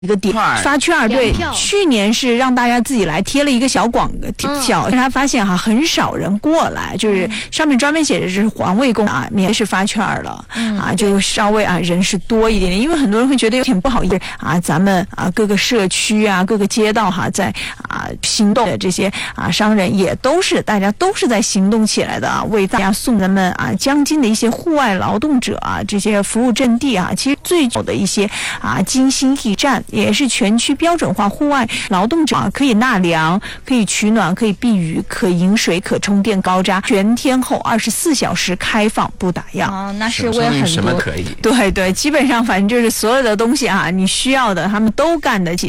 一个点发券，对，去年是让大家自己来贴了一个小小，他发现很少人过来，就是上面专门写着是环卫工免是发券了，就稍微人是多一点点，因为很多人会觉得有点不好意思咱们各个社区各个街道在行动的这些商人也都是大家都是在行动起来的为大家送咱们将近的一些户外劳动者这些服务阵地其实最久的一些金星驿站。也是全区标准化户外劳动者可以纳凉、可以取暖、可以避雨、可饮水、可充电高扎，全天候24小时开放不打烊。 那是为很多什么可以？对对，基本上反正就是所有的东西你需要的他们都干得起。